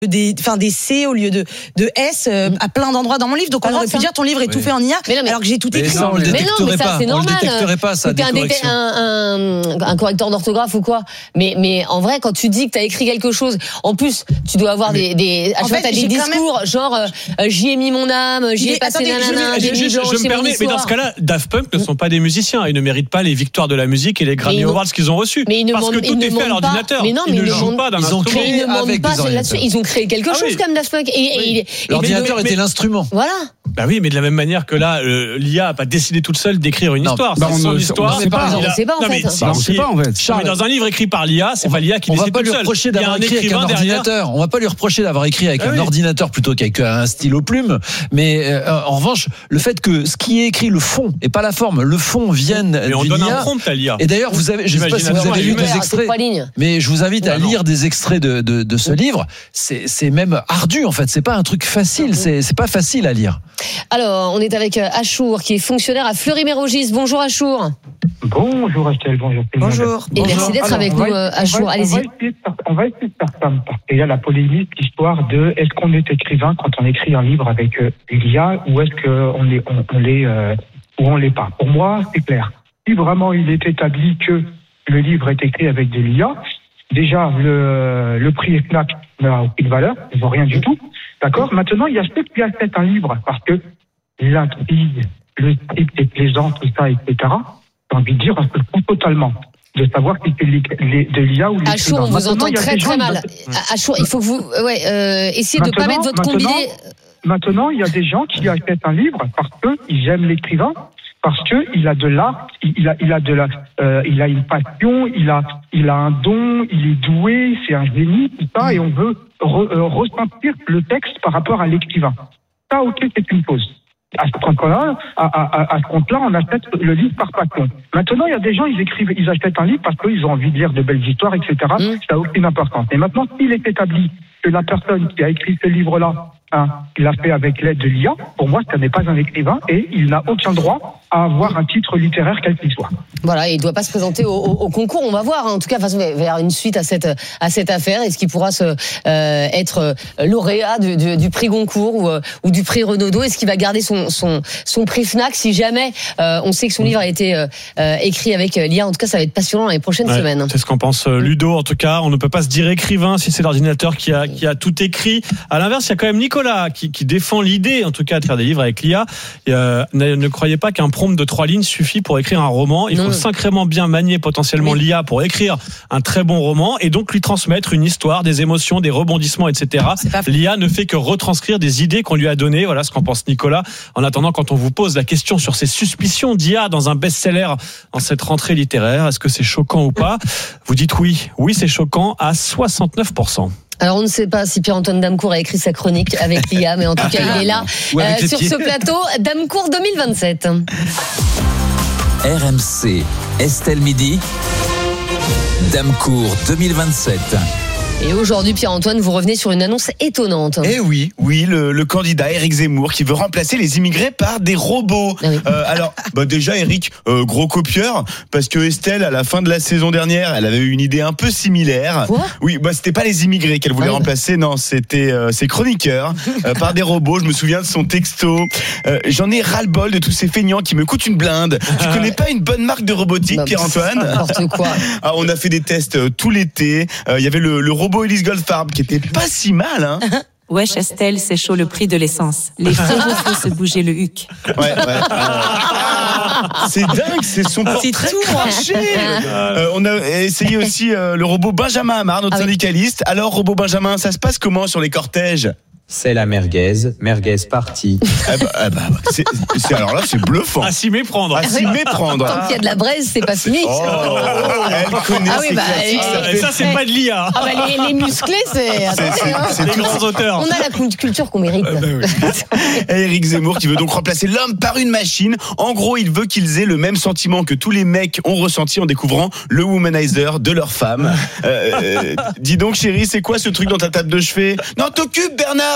des C au lieu de S à plein d'endroits dans mon livre. Donc on aurait pu dire ton livre est tout fait en IA, alors que j'ai tout écrit. Ça, on le détecterait pas. C'est normal. On le détecterait pas, ça. Un correcteur d'orthographe ou quoi. Mais en vrai, quand tu dis que t'as écrit quelque chose, en plus, tu dois avoir t'as des discours genre j'y ai mis mon âme, j'y ai passé nanana. Je me permets, mais dans ce cas-là, Daft Punk ne sont pas des musiciens. Ils ne méritent pas les victoires de la musique et les Grammy Awards qu'ils ont reçus. Parce que tout est fait à l'ordinateur. Mais non, ils ne jouent pas d'un instrument. Ils ne demandent pas là-dessus. Ils ont créé quelque chose comme Daft Punk. L'ordinateur était l'instrument. Voilà. Bah oui, mais de la même manière que là, l'IA a pas décidé toute seule d'écrire une histoire. C'est son histoire. On ne sait pas en fait. Mais dans un livre écrit par l'IA, c'est pas l'IA qui décide toute seule. On va pas lui reprocher d'avoir écrit avec un ordinateur. On va pas lui reprocher d'avoir écrit avec un ordinateur plutôt qu'avec un stylo plume. Mais en revanche, le fait que ce qui est écrit, le fond et pas la forme, le fond vienne mais on donne un prompt à l'IA. Et d'ailleurs, je sais pas si vous avez lu des extraits, mais je vous invite à lire des extraits de ce livre. C'est même ardu en fait. C'est pas un truc facile. C'est pas facile à lire. Alors, on est avec Achour, qui est fonctionnaire à Fleury-Mérogis. Bonjour Achour. Bonjour Estelle, bonjour. Bonjour. Et merci d'être avec nous, Achour. Allez-y. On va essayer de faire ça, parce qu'il y a la polémique, l'histoire de est-ce qu'on est écrivain quand on écrit un livre avec l'IA ou est-ce qu'on l'est ou on l'est pas. Pour moi, c'est clair. Si vraiment il est établi que le livre est écrit avec de l'IA, déjà le prix FNAC n'a aucune valeur, il ne vaut rien du tout. D'accord. Maintenant, il y a ceux qui achètent un livre parce que l'intrigue, le type est plaisant, tout ça, etc. J'ai envie de dire, on se le fout totalement de savoir si c'est de l'IA ou l'écrivain. Achour, on vous entend très très mal. Achour, il faut que vous essayez de ne pas mettre votre combiné. Maintenant, il y a des gens qui achètent un livre parce qu'ils aiment l'écrivain, parce qu'il a de l'art, il a une passion, il a un don, il est doué, c'est un génie, tout ça, et on veut ressentir le texte par rapport à l'écrivain. Ça, ok, c'est une chose. À ce compte-là, on achète le livre par passion. Maintenant, il y a des gens, ils achètent un livre parce qu'ils ont envie de lire de belles histoires, etc. Ça n'a aucune importance. Et maintenant, s'il est établi que la personne qui a écrit ce livre-là, il l'a fait avec l'aide de l'IA, pour moi, ce n'est pas un écrivain et il n'a aucun droit à avoir un titre littéraire quel qu'il soit. Voilà, il ne doit pas se présenter au concours. On va voir. En tout cas, de toute façon, il va y avoir une suite à cette affaire. Est-ce qu'il pourra être lauréat du prix Goncourt ou du prix Renaudot? Est-ce qu'il va garder son prix FNAC si jamais on sait que son livre a été écrit avec l'IA? En tout cas, ça va être passionnant dans les prochaines semaines. C'est ce qu'en pense Ludo. En tout cas, on ne peut pas se dire écrivain si c'est l'ordinateur qui a tout écrit. À l'inverse, il y a quand même Nicolas qui défend l'idée, en tout cas, de faire des livres avec l'IA. Ne croyez pas qu'un prompt de 3 lignes suffit pour écrire un roman. Il faut sacrément bien manier potentiellement l'IA pour écrire un très bon roman et donc lui transmettre une histoire, des émotions, des rebondissements, etc. L'IA ne fait que retranscrire des idées qu'on lui a données. Voilà ce qu'en pense Nicolas. En attendant, quand on vous pose la question sur ces suspicions d'IA dans un best-seller en cette rentrée littéraire, est-ce que c'est choquant ou pas? Vous dites oui. Oui, c'est choquant à 69%. Alors, on ne sait pas si Pierre-Antoine Damecourt a écrit sa chronique avec l'IA, mais en tout cas, il est là sur ce plateau. Damecourt 2027. RMC, Estelle Midi. Damecourt 2027. Et aujourd'hui, Pierre-Antoine, vous revenez sur une annonce étonnante. Eh oui, le candidat Éric Zemmour qui veut remplacer les immigrés par des robots. Ah oui. Alors, déjà Éric, gros copieur, parce que Estelle, à la fin de la saison dernière, elle avait eu une idée un peu similaire. Quoi ? Oui, c'était pas les immigrés qu'elle voulait remplacer, non, c'était ses chroniqueurs par des robots. Je me souviens de son texto. J'en ai ras-le-bol de tous ces feignants qui me coûtent une blinde. Tu connais pas une bonne marque de robotique, Pierre-Antoine ? N'importe quoi. Alors, on a fait des tests tout l'été. Il y avait le robot Elise Goldfarb qui était pas si mal, hein. Wesh Estelle, c'est chaud le prix de l'essence. Les frérots font se bouger le huc. Ouais. C'est dingue, c'est son portrait craché. On a essayé aussi le robot Benjamin Amar, notre syndicaliste. Alors, robot Benjamin, ça se passe comment sur les cortèges ? C'est la merguez partie. Alors là, c'est bluffant. À s'y méprendre. Tant qu'il y a de la braise, c'est pas fini. Elle connaît ses classiques. Ça, c'est pas de l'IA. Les musclés, c'est les grands auteurs. On a la culture qu'on mérite. Éric Zemmour qui veut donc remplacer l'homme par une machine. En gros, il veut qu'ils aient le même sentiment que tous les mecs ont ressenti en découvrant le womanizer de leur femme. Dis donc, chérie, c'est quoi ce truc dans ta table de chevet ? Non, t'occupes, Bernard,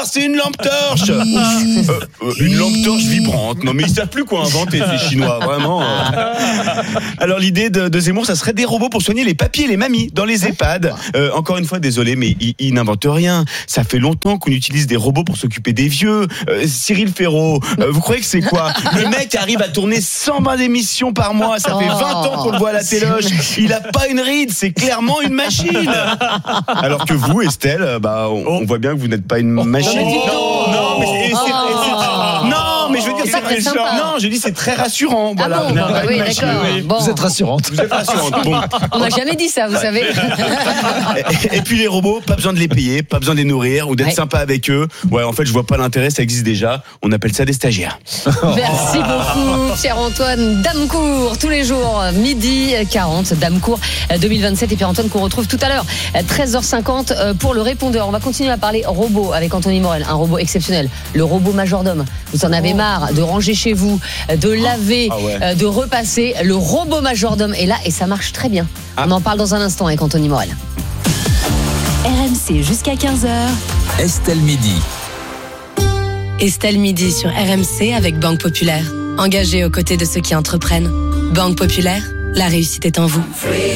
c'est une lampe torche. Une lampe torche vibrante. Non, mais ils savent plus quoi inventer, ces Chinois, vraiment. Alors, l'idée de Zemmour, ça serait des robots pour soigner les papis et les mamies dans les EHPAD. Encore une fois, désolé, mais il n'invente rien. Ça fait longtemps qu'on utilise des robots pour s'occuper des vieux. Cyril Ferraud, vous croyez que c'est quoi? Le mec arrive à tourner 120 émissions par mois. Ça fait 20 ans qu'on le voit à la téloche. Il a pas une ride, c'est clairement une machine. Alors que vous, Estelle, on voit bien que vous n'êtes pas une machine. Non, mais je veux dire, je dis c'est très rassurant. Voilà. Oui, d'accord. Bon. Vous êtes rassurante. Bon. On m'a jamais dit ça, vous savez. Et puis les robots, pas besoin de les payer, pas besoin de les nourrir ou d'être sympa avec eux. Ouais, en fait, je vois pas l'intérêt, ça existe déjà. On appelle ça des stagiaires. Merci beaucoup, cher Antoine Damecourt. Tous les jours, 12h40, Damecourt 2027. Et Pierre-Antoine qu'on retrouve tout à l'heure, 13h50 pour le répondeur. On va continuer à parler robot avec Anthony Morel, un robot exceptionnel. Le robot majordome. Vous en avez marre de ranger chez vous, de laver, de repasser. Le robot majordome est là et ça marche très bien. On en parle dans un instant avec Anthony Morel. RMC jusqu'à 15h. Estelle Midi. Estelle Midi sur RMC avec Banque Populaire. Engagée aux côtés de ceux qui entreprennent. Banque Populaire, la réussite est en vous.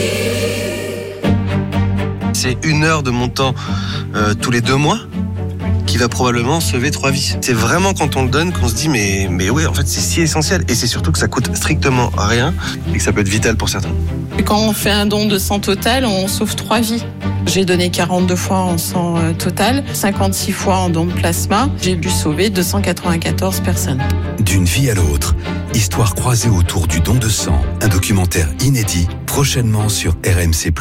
C'est 1 heure de mon temps tous les 2 mois qui va probablement sauver 3 vies. C'est vraiment quand on le donne qu'on se dit mais oui, en fait c'est si essentiel et c'est surtout que ça coûte strictement rien et que ça peut être vital pour certains. Et quand on fait un don de sang total, on sauve 3 vies. J'ai donné 42 fois en sang total, 56 fois en don de plasma. J'ai dû sauver 294 personnes. D'une vie à l'autre, histoire croisée autour du don de sang, un documentaire inédit, prochainement sur RMC+.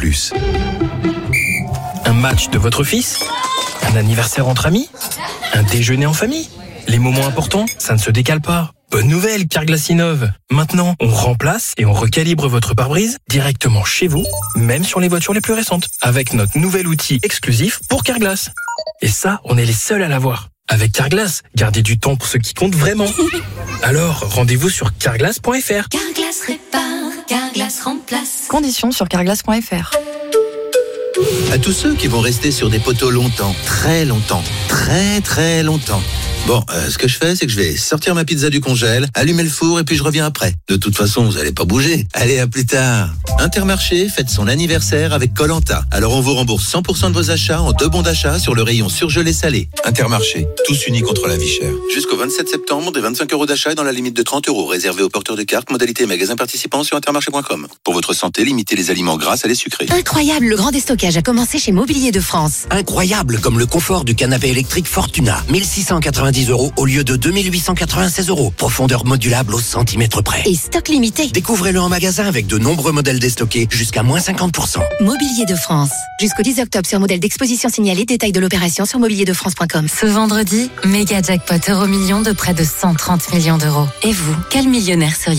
Un match de votre fils ? Un anniversaire entre amis ? Un déjeuner en famille ? Les moments importants, ça ne se décale pas. Bonne nouvelle, Carglass innove. Maintenant, on remplace et on recalibre votre pare-brise directement chez vous, même sur les voitures les plus récentes, avec notre nouvel outil exclusif pour Carglass. Et ça, on est les seuls à l'avoir. Avec Carglass, gardez du temps pour ce qui compte vraiment. Alors, rendez-vous sur carglass.fr. Carglass répare, Carglass remplace. Conditions sur carglass.fr. À tous ceux qui vont rester sur des poteaux longtemps, très longtemps, très très longtemps. Bon, ce que je fais, c'est que je vais sortir ma pizza du congèle, allumer le four et puis je reviens après. De toute façon, vous allez pas bouger. Allez, à plus tard. Intermarché fête son anniversaire avec Koh-Lanta. Alors on vous rembourse 100% de vos achats en 2 bons d'achat sur le rayon surgelé salé. Intermarché, tous unis contre la vie chère. Jusqu'au 27 septembre, des 25 € d'achat dans la limite de 30 € réservés aux porteurs de cartes, modalité magasin participant sur intermarché.com. Pour votre santé, limitez les aliments gras, salés, sucrés. Incroyable, le grand déstockage a commencé chez Mobilier de France. Incroyable, comme le confort du canapé électrique Fortuna. 1690 € au lieu de 2896 €. Profondeur modulable au centimètre près. Et stock limité. Découvrez-le en magasin avec de nombreux modèles déstockés jusqu'à moins 50%. Mobilier de France. Jusqu'au 10 octobre sur modèle d'exposition signalé. Détail de l'opération sur mobilierdefrance.com. Ce vendredi, méga jackpot Euromillions de près de 130 millions d'euros. Et vous, quel millionnaire seriez-vous ?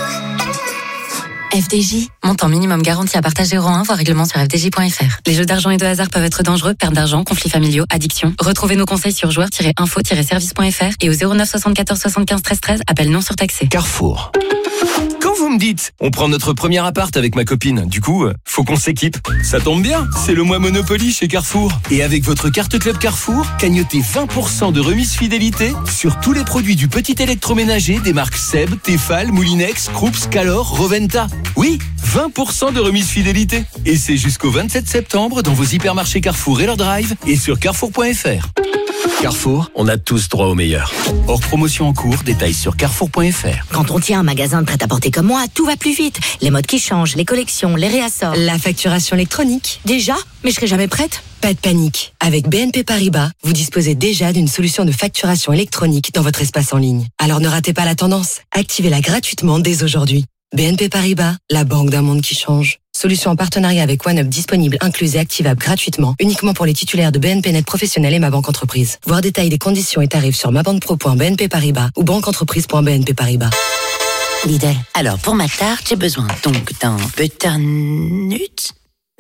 FDJ, montant minimum garanti à partager euro 1, voire règlement sur fdj.fr. Les jeux d'argent et de hasard peuvent être dangereux, perte d'argent, conflits familiaux, addiction. Retrouvez nos conseils sur joueurs-info-service.fr et au 09 74 75 13 13, appel non surtaxé. Carrefour. Quand vous me dites, on prend notre premier appart avec ma copine, du coup, faut qu'on s'équipe. Ça tombe bien, c'est le mois Monopoly chez Carrefour. Et avec votre carte Club Carrefour, cagnotez 20% de remise fidélité sur tous les produits du petit électroménager des marques Seb, Tefal, Moulinex, Krups, Calor, Roventa. Oui, 20% de remise fidélité. Et c'est jusqu'au 27 septembre dans vos hypermarchés Carrefour et leur drive et sur carrefour.fr. Carrefour, on a tous droit au meilleur. Hors promotion en cours, détails sur carrefour.fr. Quand on tient un magasin de prêt-à-porter comme moi, tout va plus vite. Les modes qui changent, les collections, les réassorts. La facturation électronique. Déjà ? Mais je serai jamais prête. Pas de panique. Avec BNP Paribas, vous disposez déjà d'une solution de facturation électronique dans votre espace en ligne. Alors ne ratez pas la tendance. Activez-la gratuitement dès aujourd'hui. BNP Paribas, la banque d'un monde qui change. Solution en partenariat avec OneUp disponible, incluse et activable gratuitement, uniquement pour les titulaires de BNP Net Professionnel et Ma Banque Entreprise. Voir détails des conditions et tarifs sur mabanquepro.bnp Paribas ou banqueentreprise.bnp Paribas. Lidl. Alors, pour ma tarte, j'ai besoin donc d'un butternut,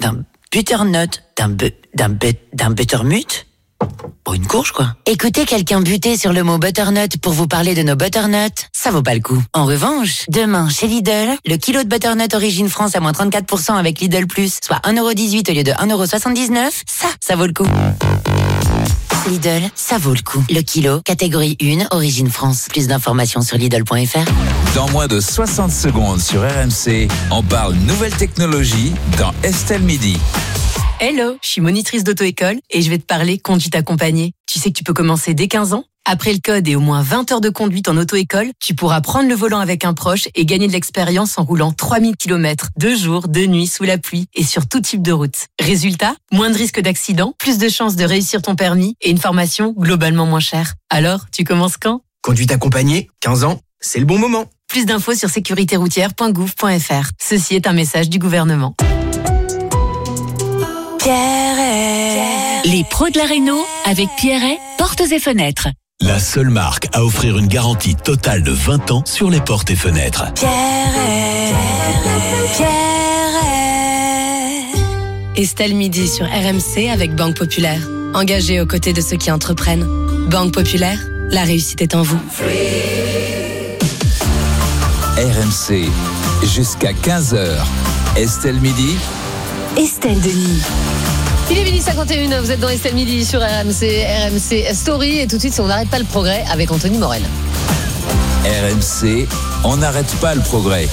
d'un buttermut. Pour une courge, quoi. Écoutez quelqu'un buter sur le mot butternut pour vous parler de nos butternuts, ça vaut pas le coup. En revanche, demain, chez Lidl, le kilo de butternut origine France à moins 34% avec Lidl Plus, soit 1,18 € au lieu de 1,79 €, ça vaut le coup. Lidl, ça vaut le coup. Le kilo, catégorie 1, origine France. Plus d'informations sur Lidl.fr. Dans moins de 60 secondes sur RMC, on parle nouvelle technologie dans Estelle Midi. Hello, je suis monitrice d'auto-école et je vais te parler conduite accompagnée. Tu sais que tu peux commencer dès 15 ans. Après le code et au moins 20 heures de conduite en auto-école, tu pourras prendre le volant avec un proche et gagner de l'expérience en roulant 3000 km, 2 jours, 2 nuits, sous la pluie et sur tout type de route. Résultat, moins de risques d'accident, plus de chances de réussir ton permis et une formation globalement moins chère. Alors, tu commences quand ? Conduite accompagnée, 15 ans, c'est le bon moment. Plus d'infos sur sécuritéroutière.gouv.fr. Ceci est un message du gouvernement. Pierret. Les pros de la réno avec Pierret, portes et fenêtres. La seule marque à offrir une garantie totale de 20 ans sur les portes et fenêtres. Pierret. Estelle Midi sur RMC avec Banque Populaire. Engagée aux côtés de ceux qui entreprennent. Banque Populaire, la réussite est en vous. RMC, jusqu'à 15h. Estelle Midi. Estelle Denis. Il est 12h51, vous êtes dans Estelle Midi sur RMC Story et tout de suite on n'arrête pas le progrès avec Anthony Morel. RMC, on n'arrête pas le progrès.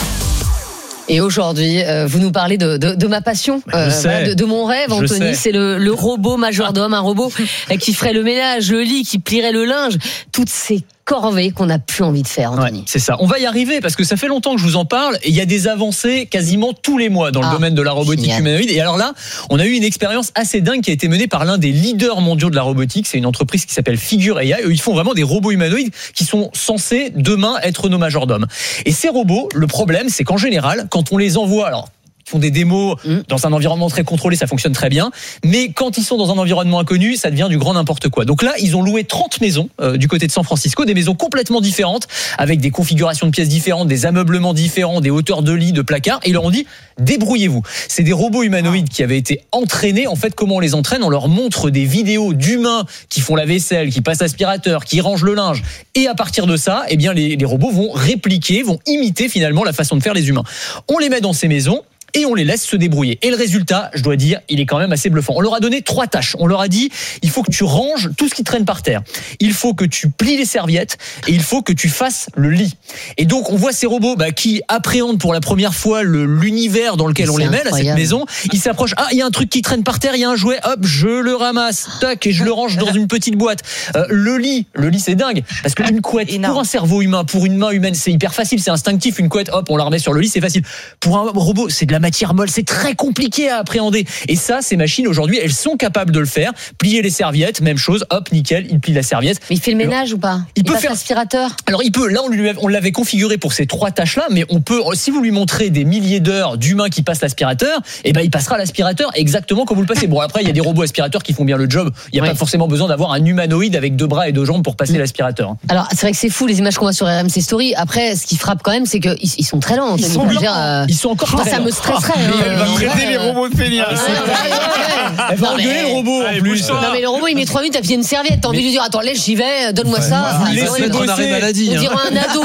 Et aujourd'hui, vous nous parlez de ma passion, de mon rêve, Anthony. C'est le robot majordome, un robot qui ferait le ménage, le lit, qui plierait le linge, toutes ces corvée qu'on n'a plus envie de faire, Anthony. Ouais, c'est ça. On va y arriver parce que ça fait longtemps que je vous en parle et il y a des avancées quasiment tous les mois dans le domaine de la robotique humanoïde. Et alors là, on a eu une expérience assez dingue qui a été menée par l'un des leaders mondiaux de la robotique. C'est une entreprise qui s'appelle Figure AI. Eux, ils font vraiment des robots humanoïdes qui sont censés demain être nos majordomes. Et ces robots, le problème, c'est qu'en général, quand on les envoie, alors font des démos dans un environnement très contrôlé, ça fonctionne très bien. Mais quand ils sont dans un environnement inconnu, ça devient du grand n'importe quoi. Donc là, ils ont loué 30 maisons du côté de San Francisco, des maisons complètement différentes, avec des configurations de pièces différentes, des ameublements différents, des hauteurs de lits, de placards. Et ils leur ont dit, débrouillez-vous. C'est des robots humanoïdes qui avaient été entraînés. En fait, comment on les entraîne ? On leur montre des vidéos d'humains qui font la vaisselle, qui passent l'aspirateur, qui rangent le linge. Et à partir de ça, eh bien, les robots vont répliquer, vont imiter finalement la façon de faire les humains. On les met dans ces maisons et on les laisse se débrouiller. Et le résultat, je dois dire, il est quand même assez bluffant. On leur a donné 3 tâches. On leur a dit, il faut que tu ranges tout ce qui traîne par terre. Il faut que tu plies les serviettes et il faut que tu fasses le lit. Et donc, on voit ces robots qui appréhendent pour la première fois l'univers dans lequel on les met, là, cette maison. Ils s'approchent. Ah, il y a un truc qui traîne par terre, il y a un jouet. Hop, je le ramasse. Tac, et je le range dans une petite boîte. Le lit, c'est dingue. Parce qu'une couette, pour un cerveau humain, pour une main humaine, c'est hyper facile, c'est instinctif. Une couette, hop, on la remet sur le lit, c'est facile. Pour un robot, c'est de la matière molle, c'est très compliqué à appréhender. Et ça, ces machines aujourd'hui, elles sont capables de le faire. Plier les serviettes, même chose, hop, nickel, il plie la serviette. Mais il fait le ménage ou pas ? Il peut faire l'aspirateur ? Alors il peut, là on l'avait configuré pour ces 3 tâches-là, mais on peut, si vous lui montrez des milliers d'heures d'humains qui passent l'aspirateur, et il passera l'aspirateur exactement comme vous le passez. Bon, après, il y a des robots aspirateurs qui font bien le job. Il n'y a pas forcément besoin d'avoir un humanoïde avec 2 bras et 2 jambes pour passer l'aspirateur. Alors, c'est vrai que c'est fou les images qu'on voit sur RMC Story. Après, ce qui frappe quand même, c'est qu'ils sont très lents. Ils sont encore très lents. Ça me stresserait. Elle va traiter les robots de feignasses. Elle va engueuler le robot en plus. Non mais le robot il met 3 minutes à plier une serviette. T'as envie de lui dire attends laisse j'y vais, donne-moi ça. Vous laissez bosser. On dirait un ado.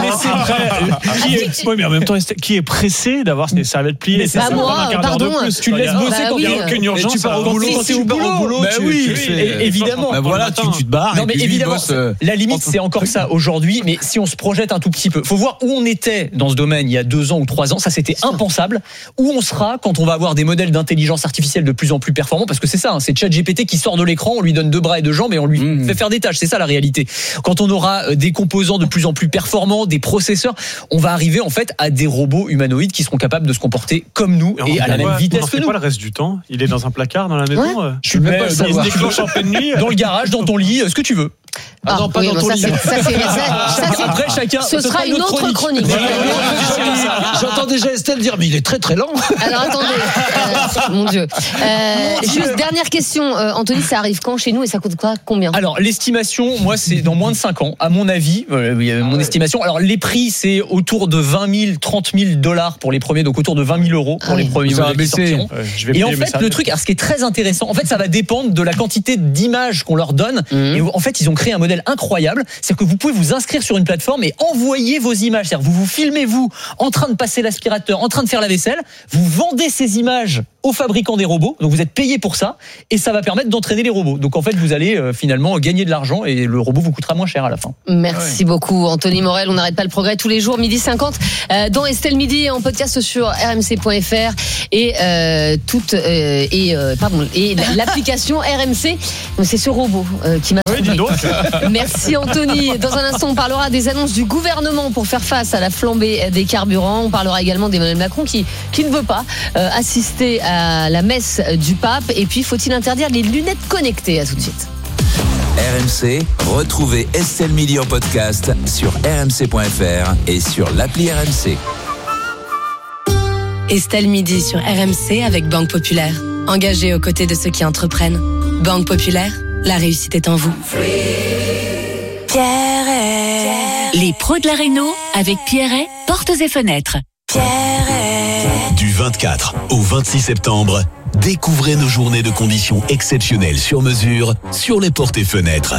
Oui mais en même temps qui est pressé d'avoir ses serviettes pliées? Bah moi pardon. Tu le laisses bosser quand il n'y a aucune urgence. Tu pars au boulot quand tu pars au boulot. Bah oui, évidemment. Voilà, tu te barres. Non mais évidemment. La limite c'est encore ça aujourd'hui. Mais si on se projette un tout petit peu, faut voir où on était dans ce domaine il y a 2 ans ou 3 ans. Ça c'était impensable. Où on sera quand on va avoir des modèles d'intelligence artificielle de plus en plus performants, parce que c'est ça, c'est ChatGPT qui sort de l'écran, on lui donne 2 bras et 2 jambes et on lui fait faire des tâches, c'est ça la réalité. Quand on aura des composants de plus en plus performants, des processeurs, on va arriver en fait à des robots humanoïdes qui seront capables de se comporter comme nous et à la même vitesse que nous. Pas le reste du temps, il est dans un placard dans la maison. Je le mets en pleine nuit, dans le garage, dans ton lit, ce que tu veux. Non, pas dans ton lit. Après chacun. Ce sera une autre chronique. J'entends déjà Estelle dire mais il est très très lent. Alors attendez, mon Dieu. Juste dernière question, Anthony, ça arrive quand chez nous et ça coûte quoi, combien ? Alors l'estimation, moi c'est dans moins de 5 ans, à mon avis, mon estimation. Alors les prix c'est autour de 20 000, 30 000 $ pour les premiers, donc autour de 20 000 € pour les premiers modèles qui sortiront. Et en fait le truc, alors ce qui est très intéressant, en fait ça va dépendre de la quantité d'images qu'on leur donne. Et en fait ils ont créé un modèle modèle incroyable, c'est que vous pouvez vous inscrire sur une plateforme et envoyer vos images. C'est-à-dire vous filmez vous en train de passer l'aspirateur, en train de faire la vaisselle, vous vendez ces images aux fabricants des robots, donc vous êtes payé pour ça, et ça va permettre d'entraîner les robots. Donc en fait, vous allez finalement gagner de l'argent et le robot vous coûtera moins cher à la fin. Merci beaucoup, Anthony Morel. On n'arrête pas le progrès tous les jours, 12h50, dans Estelle Midi, en podcast sur rmc.fr et l'application RMC. Donc c'est ce robot qui m'a trouvé. Merci Anthony. Dans un instant, on parlera des annonces du gouvernement pour faire face à la flambée des carburants. On parlera également d'Emmanuel Macron qui ne veut pas assister à la messe du pape. Et puis, faut-il interdire les lunettes connectées? À tout de suite. RMC, retrouvez Estelle Midi en podcast sur rmc.fr et sur l'appli RMC. Estelle Midi sur RMC avec Banque Populaire. Engagée aux côtés de ceux qui entreprennent. Banque Populaire, la réussite est en vous. Pierret. Les pros de la réno avec Pierret, portes et fenêtres. Du 24 au 26 septembre, découvrez nos journées de conditions exceptionnelles sur mesure sur les portes et fenêtres.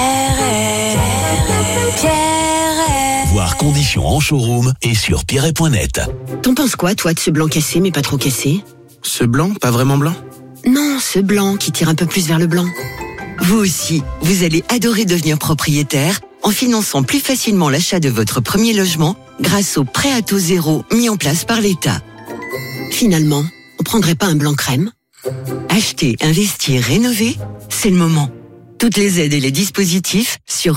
Voir conditions en showroom et sur pierret.net. T'en penses quoi, toi, de ce blanc cassé mais pas trop cassé? Ce blanc, pas vraiment blanc? Non, ce blanc qui tire un peu plus vers le blanc. Vous aussi, vous allez adorer devenir propriétaire en finançant plus facilement l'achat de votre premier logement grâce au prêt à taux zéro mis en place par l'État. Finalement, on prendrait pas un blanc crème? Acheter, investir, rénover, c'est le moment. Toutes les aides et les dispositifs sur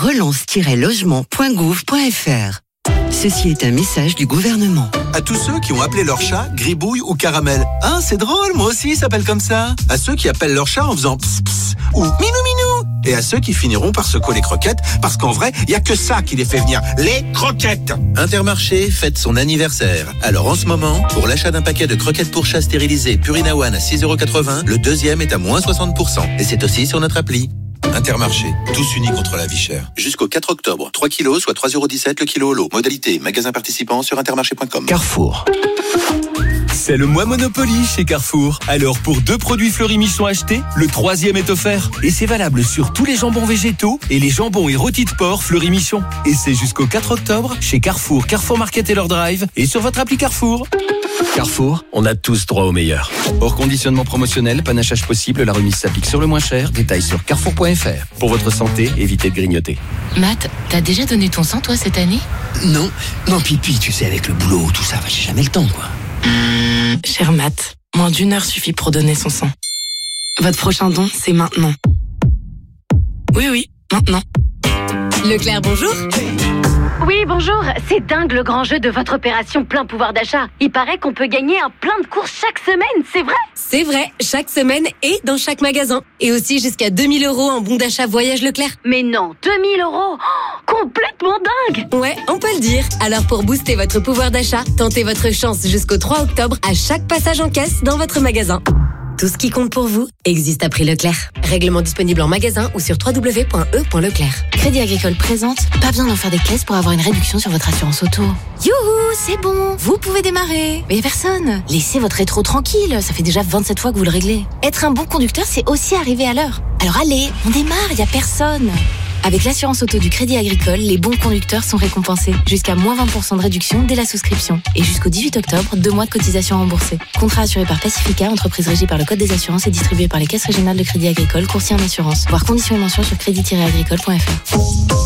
relance-logement.gouv.fr. Ceci est un message du gouvernement. À tous ceux qui ont appelé leur chat Gribouille ou Caramel. Ah, c'est drôle, moi aussi, il s'appelle comme ça. À ceux qui appellent leur chat en faisant pss pss ou minou minou. Et à ceux qui finiront par secouer les croquettes, parce qu'en vrai, il y a que ça qui les fait venir, les croquettes. Intermarché fête son anniversaire. Alors en ce moment, pour l'achat d'un paquet de croquettes pour chat stérilisées Purina One à 6,80 €, le deuxième est à moins 60%. Et c'est aussi sur notre appli. Intermarché, tous unis contre la vie chère. Jusqu'au 4 octobre, 3 kilos, soit 3,17 € le kilo au lot. Modalité, magasin participant sur intermarché.com. Carrefour. C'est le mois Monopoly chez Carrefour. Alors pour 2 produits Fleury-Michon achetés, le 3e est offert. Et c'est valable sur tous les jambons végétaux et les jambons et rôtis de porc Fleury-Michon. Et c'est jusqu'au 4 octobre chez Carrefour, Carrefour Market et leur drive et sur votre appli Carrefour. Carrefour, on a tous droit au meilleur. Hors conditionnement promotionnel, panachage possible, la remise s'applique sur le moins cher. Détails sur carrefour.fr. Pour votre santé, évitez de grignoter. Matt, t'as déjà donné ton sang, toi, cette année? Non, pipi, tu sais, avec le boulot, tout ça, j'ai jamais le temps, quoi. Cher Matt, moins d'1 heure suffit pour donner son sang. Votre prochain don, c'est maintenant. Oui, maintenant. Leclerc, bonjour. Oui, bonjour. C'est dingue le grand jeu de votre opération plein pouvoir d'achat. Il paraît qu'on peut gagner un plein de courses chaque semaine, c'est vrai? C'est vrai, chaque semaine et dans chaque magasin. Et aussi jusqu'à 2 000 € en bon d'achat voyage Leclerc. Mais non, 2 000 €, complètement dingue. Ouais, on peut le dire. Alors pour booster votre pouvoir d'achat, tentez votre chance jusqu'au 3 octobre à chaque passage en caisse dans votre magasin. Tout ce qui compte pour vous existe à prix Leclerc. Règlement disponible en magasin ou sur www.e.leclerc. Crédit Agricole présente, pas besoin d'en faire des caisses pour avoir une réduction sur votre assurance auto. Youhou, c'est bon, vous pouvez démarrer. Mais y a personne. Laissez votre rétro tranquille, ça fait déjà 27 fois que vous le réglez. Être un bon conducteur, c'est aussi arriver à l'heure. Alors allez, on démarre, y a personne. Avec l'assurance auto du Crédit Agricole, les bons conducteurs sont récompensés. Jusqu'à moins 20% de réduction dès la souscription. Et jusqu'au 18 octobre, 2 mois de cotisation remboursée. Contrat assuré par Pacifica, entreprise régie par le Code des assurances et distribué par les caisses régionales de Crédit Agricole, courtier en assurance. Voir conditions et mentions sur crédit-agricole.fr.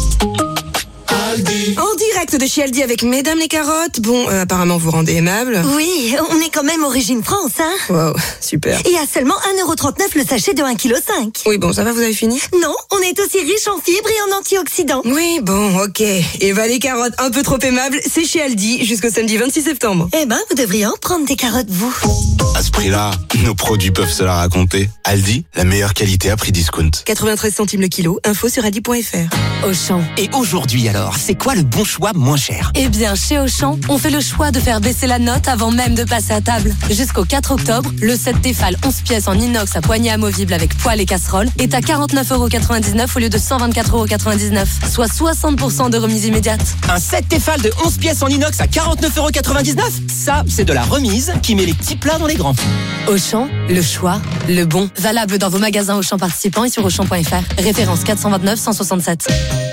En direct de chez Aldi avec Mesdames les carottes. Bon, apparemment vous rendez aimable. Oui, on est quand même Origine France, hein. Wow, super. Et à seulement 1,39 € le sachet de 1,5 kg. Oui, bon, ça va, vous avez fini? Non, on est aussi riche en fibres et en antioxydants. Oui, bon, ok. Eva les carottes un peu trop aimables, c'est chez Aldi jusqu'au samedi 26 septembre. Eh ben, vous devriez en prendre des carottes, vous. À ce prix-là, nos produits peuvent se la raconter. Aldi, la meilleure qualité à prix discount. 93 centimes le kilo, info sur aldi.fr. Auchan. Et aujourd'hui alors, c'est quoi le bon choix moins cher? Eh bien, chez Auchan, on fait le choix de faire baisser la note avant même de passer à table. Jusqu'au 4 octobre, le set Tefal 11 pièces en inox à poignée amovible avec poêle et casserole est à 49,99 € au lieu de 124,99 €, soit 60% de remise immédiate. Un set Tefal de 11 pièces en inox à 49,99 €? Ça, c'est de la remise qui met les petits plats dans les grands. Auchan, le choix, le bon. Valable dans vos magasins Auchan participants et sur Auchan.fr. Référence 429 167.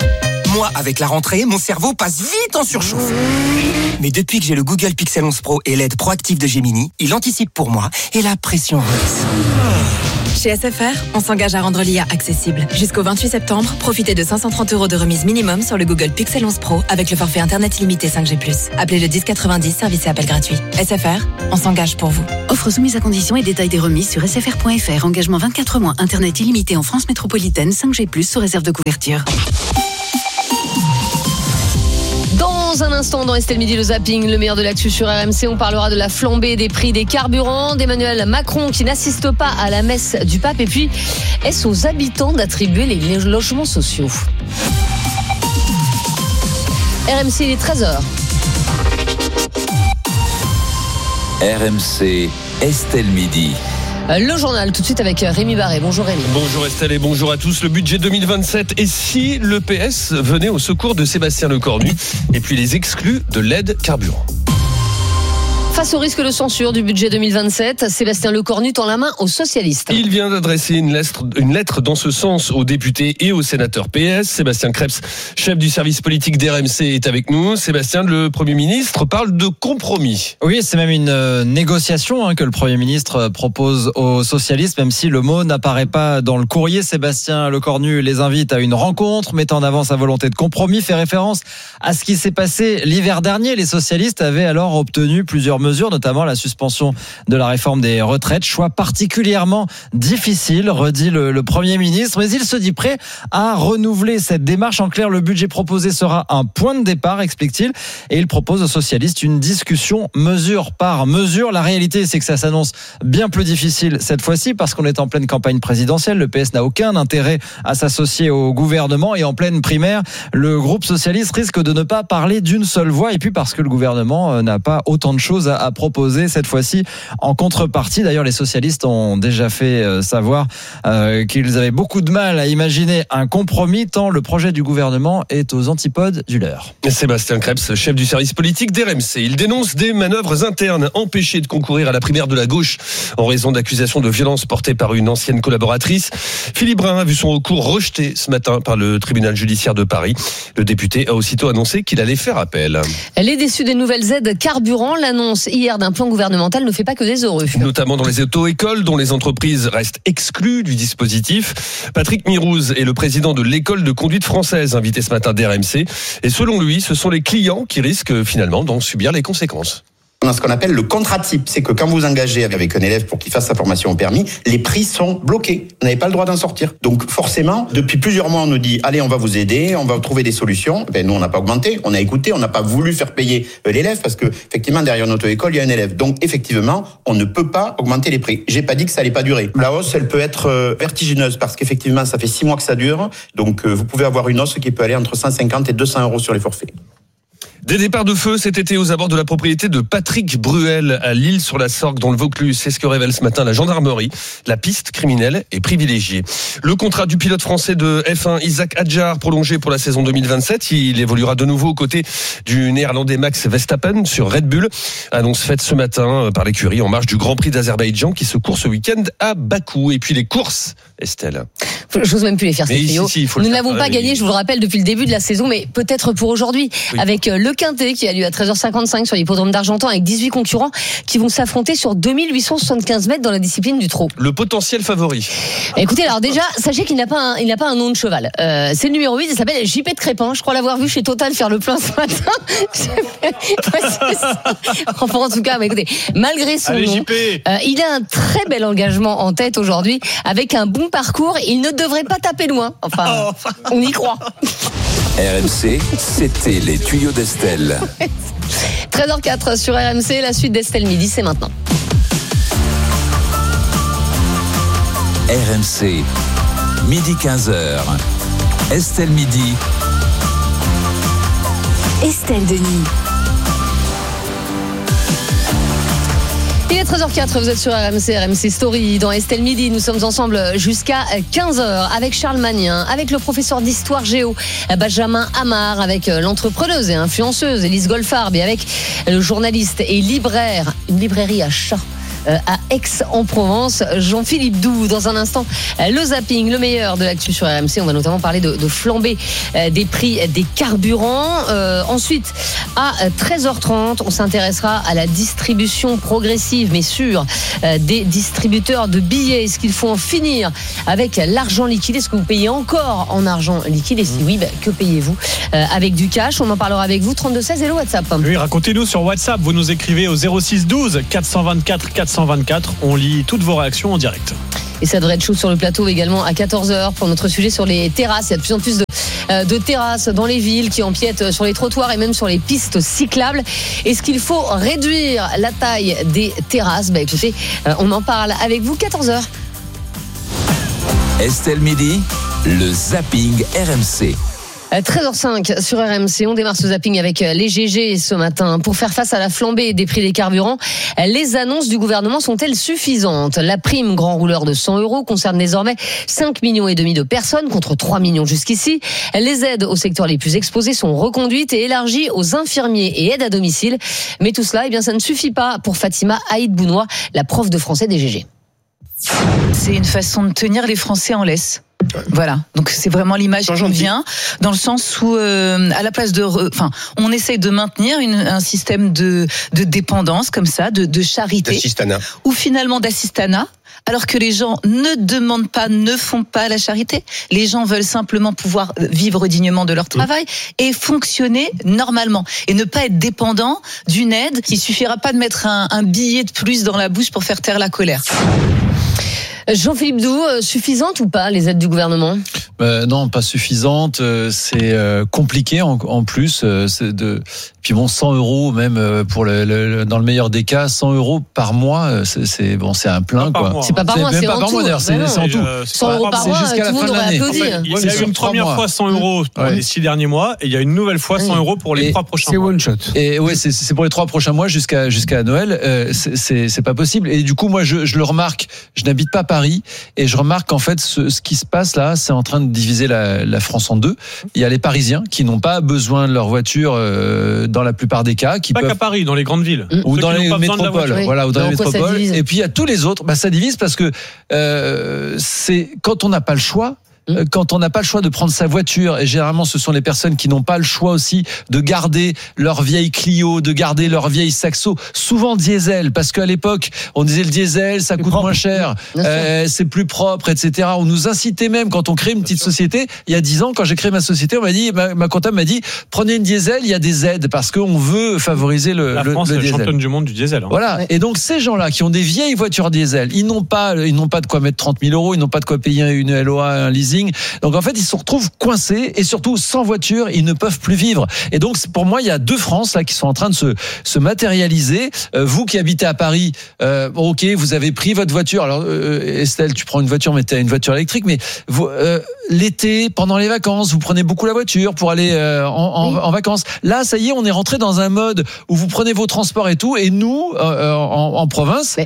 Moi, avec la rentrée, mon cerveau passe vite en surchauffe. Mais depuis que j'ai le Google Pixel 11 Pro et l'aide proactive de Gemini, il anticipe pour moi et la pression redescend. Chez SFR, on s'engage à rendre l'IA accessible. Jusqu'au 28 septembre, profitez de 530 € de remise minimum sur le Google Pixel 11 Pro avec le forfait Internet illimité 5G+. Appelez le 1090, service et appel gratuit. SFR, on s'engage pour vous. Offre soumise à conditions et détails des remises sur sfr.fr. Engagement 24 mois. Internet illimité en France métropolitaine 5G+, sous réserve de couverture. Dans un instant, dans Estelle Midi, le zapping, le meilleur de l'actu sur RMC, on parlera de la flambée des prix des carburants, d'Emmanuel Macron qui n'assiste pas à la messe du pape, et puis est-ce aux habitants d'attribuer les logements sociaux? RMC, il est 13h. RMC, Estelle Midi. Le journal, tout de suite avec Rémi Barré. Bonjour Rémi. Bonjour Estelle et bonjour à tous. Le budget 2027. Et si le PS venait au secours de Sébastien Lecornu et puis les exclus de l'aide carburant? Face au risque de censure du budget 2027, Sébastien Lecornu tend la main aux socialistes. Il vient d'adresser une lettre dans ce sens aux députés et aux sénateurs PS. Sébastien Krebs, chef du service politique d'RMC, est avec nous. Sébastien, le Premier ministre parle de compromis. Oui, c'est même une négociation que le Premier ministre propose aux socialistes, même si le mot n'apparaît pas dans le courrier. Sébastien Lecornu les invite à une rencontre, mettant en avant sa volonté de compromis, fait référence à ce qui s'est passé l'hiver dernier. Les socialistes avaient alors obtenu plusieurs mesures, notamment la suspension de la réforme des retraites. Choix particulièrement difficile, redit le Premier ministre, mais il se dit prêt à renouveler cette démarche. En clair, le budget proposé sera un point de départ, explique-t-il, et il propose aux socialistes une discussion mesure par mesure. La réalité, c'est que ça s'annonce bien plus difficile cette fois-ci, parce qu'on est en pleine campagne présidentielle. Le PS n'a aucun intérêt à s'associer au gouvernement, et en pleine primaire, le groupe socialiste risque de ne pas parler d'une seule voix, et puis parce que le gouvernement n'a pas autant de choses à proposer cette fois-ci en contrepartie. D'ailleurs, les socialistes ont déjà fait savoir qu'ils avaient beaucoup de mal à imaginer un compromis, tant le projet du gouvernement est aux antipodes du leur. Sébastien Krebs, chef du service politique d'RMC. Il dénonce des manœuvres internes empêchées de concourir à la primaire de la gauche en raison d'accusations de violence portées par une ancienne collaboratrice. Philippe Brun a vu son recours rejeté ce matin par le tribunal judiciaire de Paris. Le député a aussitôt annoncé qu'il allait faire appel. Elle est déçue des nouvelles aides carburant. L'annonce hier d'un plan gouvernemental ne fait pas que des heureux. Notamment dans les auto-écoles, dont les entreprises restent exclues du dispositif. Patrick Mirouz est le président de l'école de conduite française, invité ce matin d'RMC. Et selon lui, ce sont les clients qui risquent finalement d'en subir les conséquences. On a ce qu'on appelle le contrat type. C'est que quand vous engagez avec un élève pour qu'il fasse sa formation au permis, les prix sont bloqués. Vous n'avez pas le droit d'en sortir. Donc forcément, depuis plusieurs mois, on nous dit « Allez, on va vous aider, on va trouver des solutions ». Nous, on n'a pas augmenté, on a écouté, on n'a pas voulu faire payer l'élève parce que effectivement, derrière une auto-école, il y a un élève. Donc effectivement, on ne peut pas augmenter les prix. J'ai pas dit que ça allait pas durer. La hausse, elle peut être vertigineuse parce qu'effectivement, ça fait 6 mois que ça dure. Donc vous pouvez avoir une hausse qui peut aller entre 150 et 200 € sur les forfaits. Des départs de feu cet été aux abords de la propriété de Patrick Bruel à L'Isle-sur-la-Sorgue dans le Vaucluse. C'est ce que révèle ce matin la gendarmerie. La piste criminelle est privilégiée. Le contrat du pilote français de F1 Isaac Hadjar prolongé pour la saison 2027. Il évoluera de nouveau aux côtés du néerlandais Max Verstappen sur Red Bull. Annonce faite ce matin par l'écurie en marge du Grand Prix d'Azerbaïdjan qui se court ce week-end à Bakou. Et puis les courses, Estelle. J'ose même plus les faire, ces trios. Nous n'avons pas gagné, je vous le rappelle, depuis le début de la saison, mais peut-être pour aujourd'hui, avec le Quintet qui a lieu à 13h55 sur l'hippodrome d'Argentan avec 18 concurrents qui vont s'affronter sur 2875 mètres dans la discipline du trot. Le potentiel favori. Écoutez, alors déjà, sachez qu'il n'a pas un nom de cheval. C'est le numéro 8, il s'appelle JP de Crépin. Je crois l'avoir vu chez Total faire le plein ce matin. Enfin, en tout cas, mais écoutez, malgré son nom, il a un très bel engagement en tête aujourd'hui avec un bon parcours. Il ne devrait pas taper loin. Enfin, on y croit. RMC, c'était les tuyaux d'Estelle. 13h04 sur RMC, la suite d'Estelle Midi, c'est maintenant. RMC, midi 15h. Estelle Midi. Estelle Denis. Il est 13h04, vous êtes sur RMC Story dans Estelle Midi. Nous sommes ensemble jusqu'à 15h avec Charles Magnin, avec le professeur d'histoire géo Benjamin Amar, avec l'entrepreneuse et influenceuse Élise Goldfarb et avec le journaliste et libraire, une librairie à chat, à Aix-en-Provence. Jean-Philippe Doux, dans un instant, le zapping, le meilleur de l'actu sur RMC. On va notamment parler de flambée des prix des carburants. Ensuite, à 13h30, on s'intéressera à la distribution progressive, mais sûre, des distributeurs de billets. Est-ce qu'il faut en finir avec l'argent liquide? Est-ce que vous payez encore en argent liquide? Et si oui, que payez-vous avec du cash? On en parlera avec vous. 32-16 et le WhatsApp. Oui, racontez-nous sur WhatsApp. Vous nous écrivez au 06 12 424 424. On lit toutes vos réactions en direct. Et ça devrait être chaud sur le plateau également à 14h pour notre sujet sur les terrasses. Il y a de plus en plus de terrasses dans les villes qui empiètent sur les trottoirs et même sur les pistes cyclables. Est-ce qu'il faut réduire la taille des terrasses? Écoutez, on en parle avec vous 14h. Estelle Midi, le zapping RMC. 13h05 sur RMC, on démarre ce zapping avec les GG ce matin. Pour faire face à la flambée des prix des carburants, les annonces du gouvernement sont-elles suffisantes? La prime grand rouleur de 100 € concerne désormais 5,5 millions de personnes contre 3 millions jusqu'ici. Les aides aux secteurs les plus exposés sont reconduites et élargies aux infirmiers et aides à domicile. Mais tout cela, ça ne suffit pas pour Fatima Haït-Bounois, la prof de français des GG. C'est une façon de tenir les Français en laisse. Voilà, donc c'est vraiment l'image qui me vient, dans le sens où à la place on essaye de maintenir un système de dépendance comme ça, de charité, d'assistanat, ou finalement d'assistanat, alors que les gens ne demandent pas, ne font pas la charité. Les gens veulent simplement pouvoir vivre dignement de leur travail et fonctionner normalement, et ne pas être dépendant d'une aide. Il suffira pas de mettre un billet de plus dans la bouche pour faire taire la colère. Jean-Philippe Doux, suffisantes ou pas les aides du gouvernement? Non, pas suffisantes. C'est compliqué en plus. Puis bon, 100 € même pour dans le meilleur des cas, 100 € par mois, c'est un plein quoi. C'est pas par mois, c'est en tout. C'est en tout. 100 € par mois, tout le monde aurait applaudi. Il y a eu une première fois 100 € pour les 6 derniers mois, et il y a une nouvelle fois 100 € pour les 3 prochains mois. C'est one shot. Et ouais, c'est pour les 3 prochains mois jusqu'à Noël. C'est pas possible. Et du coup, moi, je le remarque. Je n'habite pas Paris, et je remarque qu'en fait, ce qui se passe là, c'est en train de diviser la France en deux. Il y a les Parisiens qui n'ont pas besoin de leur voiture dans la plupart des cas, qui pas peuvent... qu'à Paris, dans les grandes villes ou dans les métropoles, voilà, ou dans les métropoles. Et puis il y a tous les autres. Ça divise parce que c'est quand on n'a pas le choix. Quand on n'a pas le choix de prendre sa voiture, et généralement ce sont les personnes qui n'ont pas le choix aussi de garder leur vieille Clio, de garder leur vieille Saxo, souvent diesel, parce qu'à l'époque on disait le diesel ça coûte moins cher, c'est plus propre, etc. On nous incitait même quand on crée une petite société. Il y a 10 ans, quand j'ai créé ma société, on m'a dit, ma comptable m'a dit, prenez une diesel, il y a des aides parce qu'on veut favoriser la France, le diesel. championne du monde du diesel. Voilà. Et donc ces gens-là qui ont des vieilles voitures diesel, ils n'ont pas de quoi mettre 30 000 €, ils n'ont pas de quoi payer une LOA, un leasing. Donc en fait, ils se retrouvent coincés, et surtout sans voiture, ils ne peuvent plus vivre. Et donc pour moi, il y a 2 France là qui sont en train de se matérialiser. Vous qui habitez à Paris, ok, vous avez pris votre voiture. Alors Estelle, tu prends une voiture, mais tu as une voiture électrique. Mais vous, l'été, pendant les vacances, vous prenez beaucoup la voiture pour aller en vacances. Là, ça y est, on est rentré dans un mode où vous prenez vos transports et tout. Et nous, en province,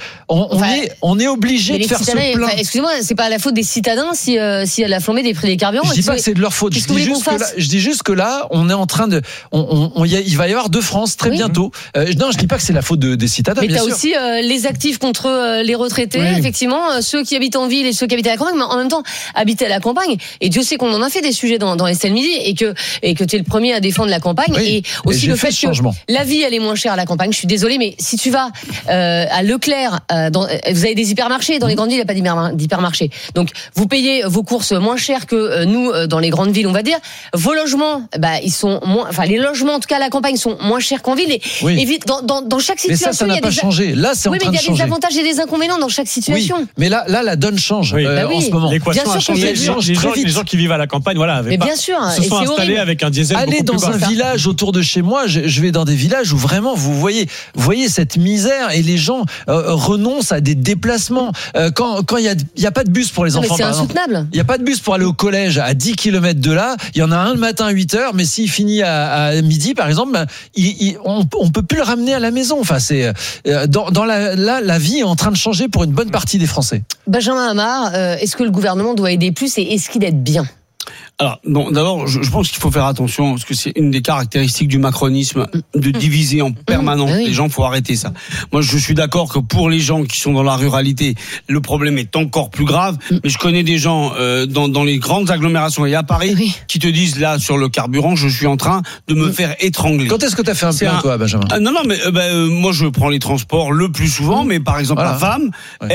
on est obligé de faire ce plein. Excusez-moi, c'est pas la faute des citadins si elle a flambé des prix des carburants. Je dis pas que c'est de leur faute. Je dis juste que là, on est en train de, il va y avoir 2 France très bientôt. Non, je dis pas que c'est la faute des citadins. Mais t'as aussi les actifs contre les retraités. Oui. Effectivement, ceux qui habitent en ville et ceux qui habitent à la campagne, mais en même temps habiter à la campagne. Et Dieu sait qu'on en a fait des sujets dans Estelle Midi, et que t'es le premier à défendre la campagne. Oui. Et aussi le fait que la vie elle est moins chère à la campagne. Je suis désolée, mais si tu vas à Leclerc, vous avez des hypermarchés dans les grandes villes, il n'y a pas d'hypermarché. Donc vous payez vos courses moins cher que nous dans les grandes villes, on va dire. Vos logements, ils sont moins, les logements en tout cas à la campagne sont moins chers qu'en ville. Et vite, dans chaque situation, mais ça n'a pas changé. Là, c'est en train de changer. Oui, mais il y a des avantages et des inconvénients dans chaque situation. Oui, mais là, la donne change en ce moment. L'équation a changé. Les gens qui vivent à la campagne, mais bien sûr, se sont installés avec un diesel. Allez dans un village autour de chez moi. Je vais dans des villages où vraiment vous voyez cette misère, et les gens renoncent à des déplacements. Quand il y a pas de bus pour les enfants, c'est insoutenable. Il y a pas de bus pour aller au collège à 10 km de là. Il y en a un le matin à 8h, mais s'il finit à midi par exemple, on peut plus le ramener à la maison. Enfin, c'est la vie est en train de changer pour une bonne partie des Français. Benjamin Amar, est-ce que le gouvernement doit aider plus, et est-ce qu'il aide bien? Alors, bon, d'abord, je pense qu'il faut faire attention, parce que c'est une des caractéristiques du macronisme, de diviser en permanence les gens. Faut arrêter ça. Moi, je suis d'accord que pour les gens qui sont dans la ruralité, le problème est encore plus grave. Mais je connais des gens dans les grandes agglomérations et à Paris qui te disent là sur le carburant, je suis en train de me faire étrangler. Quand est-ce que tu as fait un plein, toi, Benjamin? Non, mais moi, je prends les transports le plus souvent. Mais par exemple, la femme,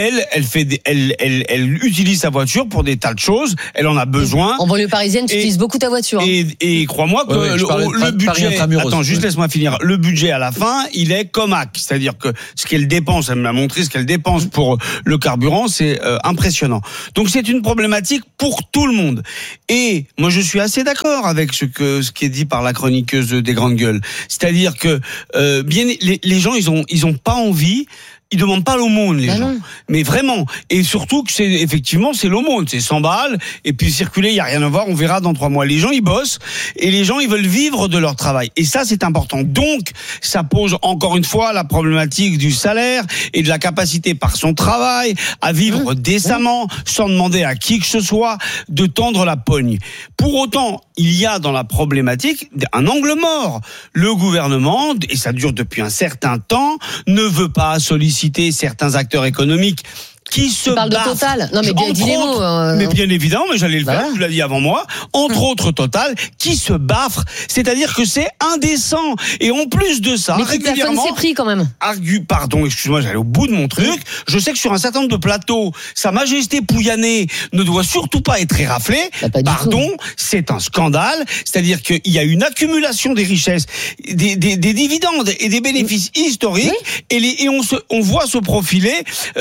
elle utilise sa voiture pour des tas de choses. Elle en a besoin. En banlieue parisienne, tu utilises beaucoup ta voiture. Et crois-moi que le budget. Attends, juste laisse-moi finir. Le budget à la fin, il est comaque. C'est-à-dire que ce qu'elle dépense, elle m'a montré ce qu'elle dépense pour le carburant, c'est impressionnant. Donc c'est une problématique pour tout le monde. Et moi, je suis assez d'accord avec ce qui est dit par la chroniqueuse des grandes gueules. C'est-à-dire que les gens, ils ont pas envie. Ils demandent pas l'aumône, les gens. Non. Mais vraiment. Et surtout que c'est l'aumône. C'est 100 balles. Et puis circuler, il y a rien à voir. On verra dans 3 mois. Les gens, ils bossent. Et les gens, ils veulent vivre de leur travail. Et ça, c'est important. Donc, ça pose encore une fois la problématique du salaire et de la capacité par son travail à vivre décemment, sans demander à qui que ce soit de tendre la pogne. Pour autant, il y a dans la problématique un angle mort. Le gouvernement, et ça dure depuis un certain temps, ne veut pas solliciter certains acteurs économiques qui se parle de Total. Non, mais dis les mots. Mais bien évidemment, mais j'allais le faire, tu l'as dit avant moi. Entre autres Total, qui se baffre. C'est-à-dire que c'est indécent. Et en plus de ça, mais régulièrement. C'est pris quand même. Pardon, excuse-moi, j'allais au bout de mon truc. Je sais que sur un certain nombre de plateaux, Sa Majesté Pouyanné ne doit surtout pas être éraflé. Pardon, c'est un scandale. C'est-à-dire qu'il y a une accumulation des richesses, des dividendes et des bénéfices historiques. Et on voit se profiler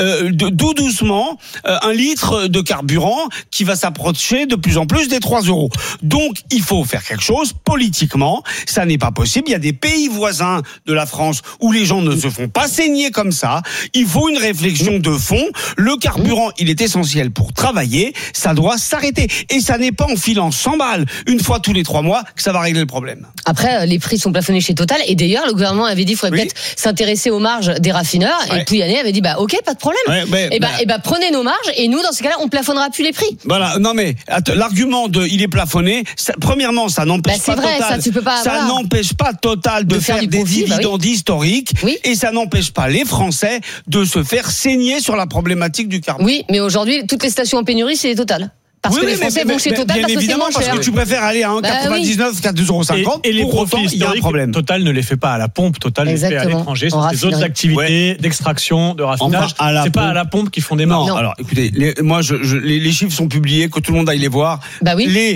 doucement un litre de carburant qui va s'approcher de plus en plus des 3 €. Donc il faut faire quelque chose politiquement, ça n'est pas possible. Il y a des pays voisins de la France où les gens ne se font pas saigner comme ça. Il faut une réflexion de fond. Le carburant, il est essentiel pour travailler, ça doit s'arrêter. Et ça n'est pas en filant 100 balles une fois tous les 3 mois que ça va régler le problème. Après, les prix sont plafonnés chez Total. Et d'ailleurs, le gouvernement avait dit qu'il faudrait peut-être s'intéresser aux marges des raffineurs. Et Pouyanné avait dit, ok, pas de problème. Prenez nos marges et nous, dans ce cas-là, on plafonnera plus les prix. Voilà. Non, mais l'argument il est plafonné. Premièrement, ça n'empêche pas Total. Ça n'empêche pas Total de faire des dividendes historiques. Et ça n'empêche pas les Français de se faire saigner sur la problématique du carburant. Oui, mais aujourd'hui, toutes les stations en pénurie, c'est Total. Parce que les Français vont chez Total parce que c'est moins cher. Parce que tu préfères aller à 1,99 qu'à 2,50 €. Et les profits historiques, Total ne les fait pas à la pompe. Total les fait à l'étranger. Ce sont des autres activités d'extraction, de raffinage. C'est pas à la pompe qu'ils font des marges. Non, alors écoutez, les chiffres sont publiés, que tout le monde aille les voir. Les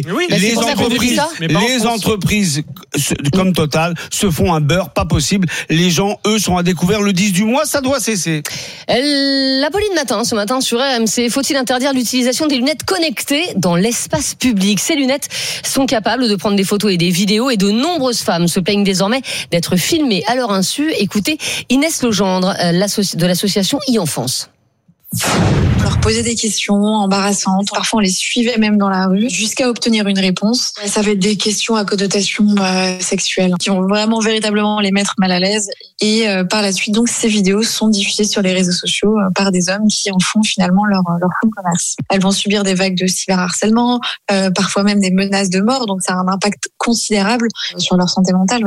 entreprises comme Total se font un beurre pas possible. Les gens, eux, sont à découvert le 10 du mois. Ça doit cesser. L'Apolline Matin, ce matin sur RMC, faut-il interdire l'utilisation des lunettes connectées dans l'espace public? Ces lunettes sont capables de prendre des photos et des vidéos et de nombreuses femmes se plaignent désormais d'être filmées à leur insu. Écoutez Inès Legendre de l'association e-Enfance. On leur posait des questions embarrassantes. Parfois, on les suivait même dans la rue jusqu'à obtenir une réponse. Ça va être des questions à connotation sexuelle qui vont vraiment véritablement les mettre mal à l'aise. Et par la suite, donc, ces vidéos sont diffusées sur les réseaux sociaux par des hommes qui en font finalement leur fonds de commerce. Elles vont subir des vagues de cyberharcèlement, parfois même des menaces de mort. Donc, ça a un impact considérable sur leur santé mentale.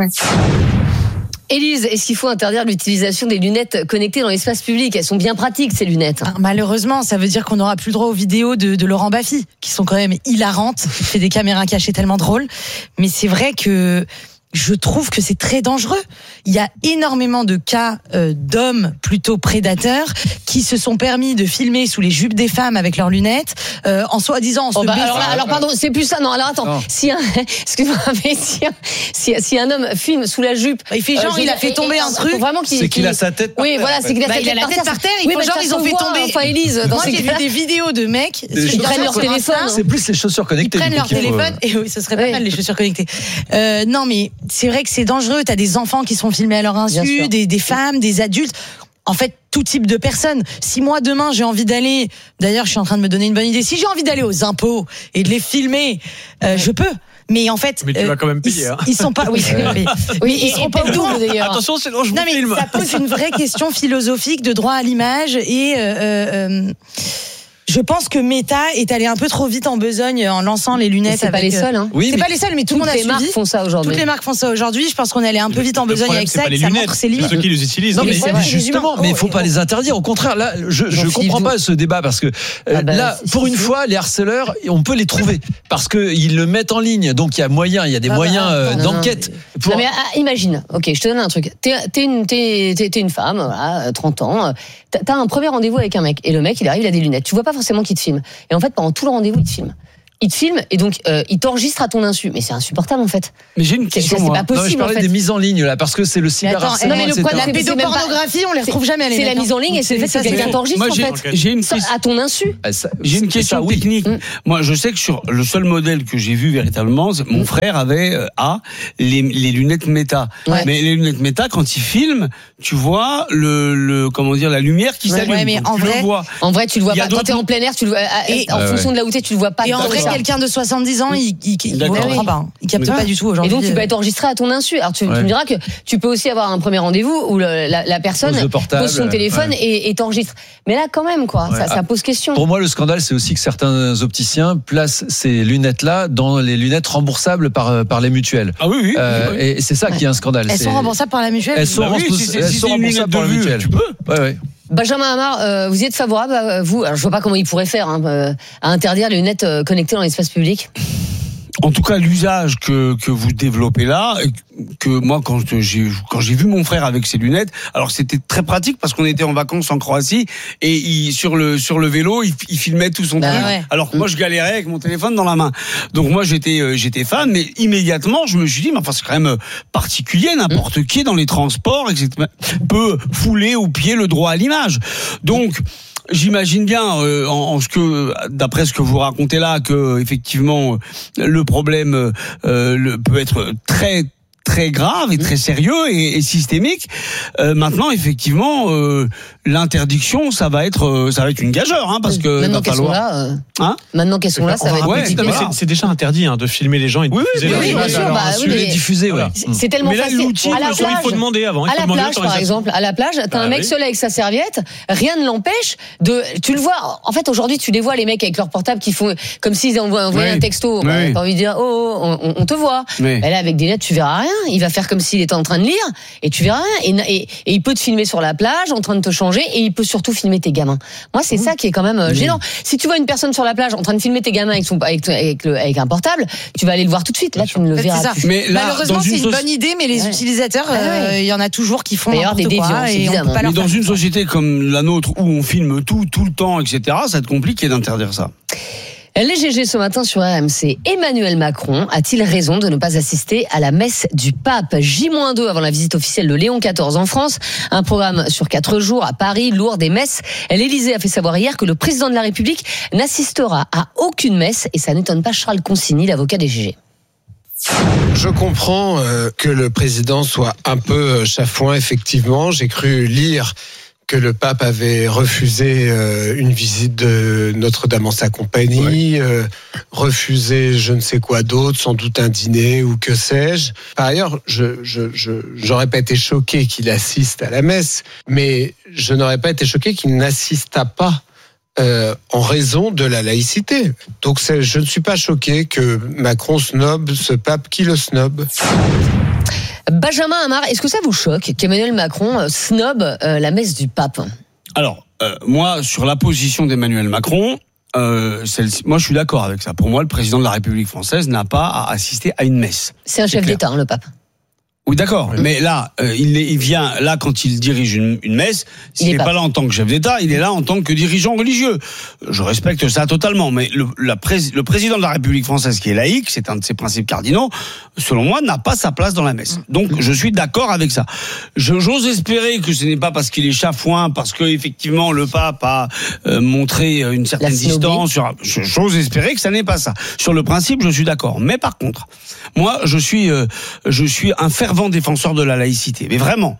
Élise, est-ce qu'il faut interdire l'utilisation des lunettes connectées dans l'espace public? Elles sont bien pratiques, ces lunettes. Malheureusement, ça veut dire qu'on n'aura plus droit aux vidéos de Laurent Baffy, qui sont quand même hilarantes. Il fait des caméras cachées tellement drôles. Mais c'est vrai que je trouve que c'est très dangereux. Il y a énormément de cas d'hommes plutôt prédateurs qui se sont permis de filmer sous les jupes des femmes avec leurs lunettes, en soi-disant. Alors pardon, c'est plus ça. Non, alors attends. Non. Excuse-moi, mais si un homme filme sous la jupe, il fait genre il a fait tomber un truc. Vraiment c'est qu'il a sa tête. Oui, voilà, c'est qu'il a sa tête par terre. Il faut genre ils ont fait tomber. Enfin, Élise, moi j'ai vu des vidéos de mecs. Ils prennent leur téléphone. C'est plus les chaussures connectées. Ils prennent leur téléphone. Et oui, ce serait pas mal les chaussures connectées. Non, mais c'est vrai que c'est dangereux. T'as des enfants qui sont filmés à leur insu, des femmes, des adultes. En fait, tout type de personnes. Si moi, demain, j'ai envie d'aller... D'ailleurs, je suis en train de me donner une bonne idée. Si j'ai envie d'aller aux impôts et de les filmer, je peux. Mais en fait... Mais tu vas quand même payer. Ils sont pas... Oui, ils seront pas au double, d'ailleurs. Attention, sinon je vous filme. Ça pose une vraie question philosophique de droit à l'image et... Je pense que Meta est allé un peu trop vite en besogne en lançant les lunettes. C'est pas les seuls, hein. Oui, c'est pas les seuls, mais tout le monde a suivi. Toutes les marques font ça aujourd'hui. Toutes les marques font ça aujourd'hui. Je pense qu'on est allé un peu vite en besogne avec ça. Ça montre ses limites. Ceux qui les utilisent. Non, mais justement, mais il faut pas les interdire. Au contraire, là, je comprends pas ce débat parce que là, pour une fois, les harceleurs, on peut les trouver parce que ils le mettent en ligne. Donc il y a des moyens d'enquête. Non, mais imagine. Ok, je te donne un truc. T'es une femme, voilà, 30 ans. T'as un premier rendez-vous avec un mec et le mec il arrive, il a des lunettes. Tu vois pas forcément qu'il te filme. Et en fait pendant tout le rendez-vous il te filme. Il te filme et donc il t'enregistre à ton insu. Mais c'est insupportable en fait. Mais j'ai une question. C'est pas possible. Non, je parlais des mises en ligne là parce que c'est le cyberharcèlement. Non mais la pédopornographie on les retrouve jamais. C'est la mise en ligne et c'est le fait que quelqu'un t'enregistre en fait. J'ai une question à ton insu. J'ai une question technique. Moi je sais que sur le seul modèle que j'ai vu véritablement, mon frère avait les lunettes Meta. Mais les lunettes Meta quand il filme, tu vois comment dire la lumière qui s'allume. Ouais, mais en vrai tu le vois pas quand t'es en plein air, tu le vois en fonction de là où t'es, tu le vois pas. Et en vrai quelqu'un de 70 ans, il comprend pas. Il capte pas du tout aujourd'hui. Et donc tu peux être enregistré à ton insu. Alors tu me diras que tu peux aussi avoir un premier rendez-vous où la personne pose son téléphone et t'enregistre. Mais là quand même quoi, ça pose question. Pour moi le scandale c'est aussi que certains opticiens placent ces lunettes là dans les lunettes remboursables par les mutuelles. Ah oui. Et c'est ça qui est un scandale. Elles sont remboursables par la mutuelle. Elles sont remboursables par la mutuelle. Tu peux. Ouais. Benjamin Hamar, vous y êtes favorable, vous? Alors, je vois pas comment il pourrait faire à interdire les lunettes connectées dans l'espace public. En tout cas, l'usage que vous développez là, que moi quand j'ai vu mon frère avec ses lunettes, alors c'était très pratique parce qu'on était en vacances en Croatie et sur le vélo, il filmait tout son truc. Ouais. Alors que moi je galérais avec mon téléphone dans la main. Donc moi j'étais fan, mais immédiatement je me suis dit mais enfin c'est quand même particulier, n'importe qui dans les transports etc., peut fouler au pied le droit à l'image. Donc j'imagine bien, d'après ce que vous racontez là, que effectivement le problème peut être très très grave et très sérieux et systémique. Maintenant, effectivement, l'interdiction, ça va être une gageure, parce que maintenant qu'elles sont là, maintenant qu'elles sont là, ça va être compliqué. C'est déjà interdit de filmer les gens et de diffuser. C'est tellement facile. Il faut demander avant. À la plage, par exemple, t'as un mec seul avec sa serviette, rien ne l'empêche de. Tu le vois. En fait, aujourd'hui, tu les vois les mecs avec leur portable qui font comme s'ils envoyaient un texto. T'as envie de dire on te voit. Mais là, avec des lettres, tu verras rien. Il va faire comme s'il était en train de lire et tu verras rien. Et il peut te filmer sur la plage en train de te changer et il peut surtout filmer tes gamins. Moi, c'est ça qui est quand même gênant. Si tu vois une personne sur la plage en train de filmer tes gamins avec un portable, tu vas aller le voir tout de suite. Là, tu ne le verras plus. Mais là, malheureusement, c'est une bonne idée, mais les utilisateurs, il y en a toujours qui font n'importe quoi. Évidemment. Mais dans une société comme la nôtre où on filme tout le temps, etc., ça va être compliqué d'interdire ça. Les GG ce matin sur RMC. Emmanuel Macron a-t-il raison de ne pas assister à la messe du pape J-2 avant la visite officielle de Léon XIV en France? Un programme sur 4 jours à Paris, lourd des messes. L'Élysée a fait savoir hier que le président de la République n'assistera à aucune messe et ça n'étonne pas Charles Consigny, l'avocat des GG. Je comprends que le président soit un peu chafouin, effectivement. J'ai cru lire que le pape avait refusé une visite de Notre-Dame en sa compagnie, refusé je ne sais quoi d'autre, sans doute un dîner ou que sais-je. Par ailleurs, j'aurais pas été choqué qu'il assiste à la messe, mais je n'aurais pas été choqué qu'il n'assistât pas en raison de la laïcité. Donc je ne suis pas choqué que Macron snobe ce pape qui le snobe. Benjamin Hamar, est-ce que ça vous choque qu'Emmanuel Macron snobe la messe du pape? Alors, moi, sur la position d'Emmanuel Macron, moi je suis d'accord avec ça. Pour moi, le président de la République française n'a pas à assister à une messe. C'est un chef d'État, le pape. Oui, d'accord. Mais là, il vient là quand il dirige une messe. Il n'est pas là en tant que chef d'État, il est là en tant que dirigeant religieux. Je respecte ça totalement. Mais le président de la République française, qui est laïque, c'est un de ses principes cardinaux, selon moi, n'a pas sa place dans la messe. Donc, je suis d'accord avec ça. J'ose espérer que ce n'est pas parce qu'il est chafouin, parce que effectivement le pape a montré une certaine distance. J'ose espérer que ça n'est pas ça. Sur le principe, je suis d'accord. Mais par contre, moi, je suis un fervent fervent défenseur de la laïcité. Mais vraiment,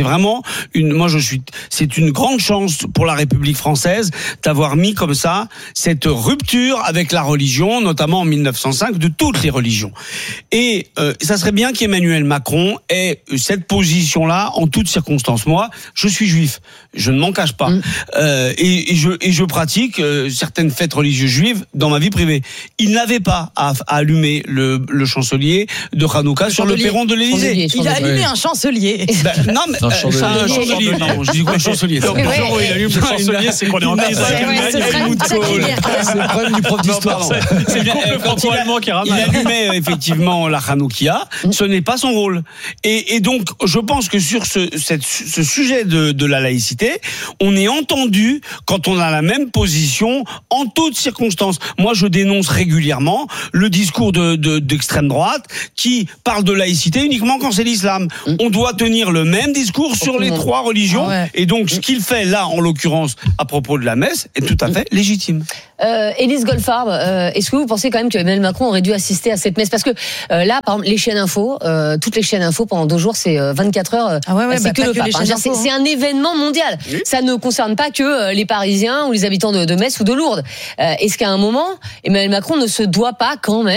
c'est une grande chance pour la République française d'avoir mis comme ça cette rupture avec la religion, notamment en 1905, de toutes les religions. Et ça serait bien qu'Emmanuel Macron ait cette position-là en toutes circonstances. Moi, je suis juif, je ne m'en cache pas, et je pratique certaines fêtes religieuses juives dans ma vie privée. Il n'avait pas à allumer le chancelier de Hanouka sur le perron de l'Élysée. Il a allumé un chancelier. Non, mais un chancelier. Non, je dis quoi, un chancelier. Donc le jour où il allume le chancelier, c'est qu'on est en crise. C'est le problème du prof d'histoire. C'est le couple franco-allemand qui ramène. Il allumait effectivement la Hanoukia. Ce n'est pas son rôle. Et donc, je pense que sur ce sujet de la laïcité, on est entendu quand on a la même position en toutes circonstances. Moi, je dénonce régulièrement le discours d'extrême droite qui parle de laïcité uniquement quand c'est l'islam. On doit tenir le même discours sur les trois religions. Et donc, ce qu'il fait là, en l'occurrence, à propos de la messe, est tout à fait légitime. Élise Goldfarb, est-ce que vous pensez quand même que Emmanuel Macron aurait dû assister à cette messe? Parce que là, par exemple, les chaînes info, toutes les chaînes info pendant 2 jours, c'est 24 heures. C'est que le pape. C'est un événement mondial. Ça ne concerne pas que les Parisiens ou les habitants de Metz ou de Lourdes. Est-ce qu'à un moment, Emmanuel Macron ne se doit pas quand même